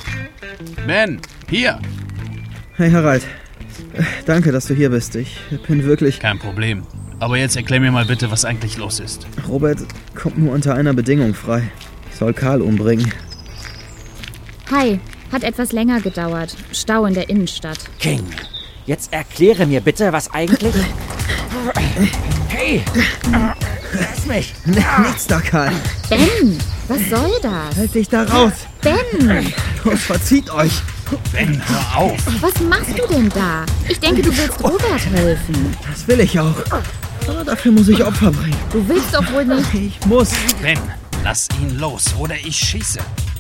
Ben, hier. Hey Harald, danke, dass du hier bist. Ich bin wirklich... Kein Problem. Aber jetzt erklär mir mal bitte, was eigentlich los ist. Robert kommt nur unter einer Bedingung frei. Ich soll Karl umbringen. Hi, hat etwas länger gedauert. Stau in der Innenstadt. King, jetzt erkläre mir bitte, was eigentlich... Hey! Lass mich! Nichts da, Karl. Ben, was soll das? Halt dich da raus. Ben, Los, verzieht euch. Ben, hör auf. was machst du denn da? Ich denke, du willst Robert helfen. Das will ich auch. Aber dafür muss ich Opfer bringen. Du willst doch wohl nicht... Ich muss. Ben, lass ihn los oder ich schieße.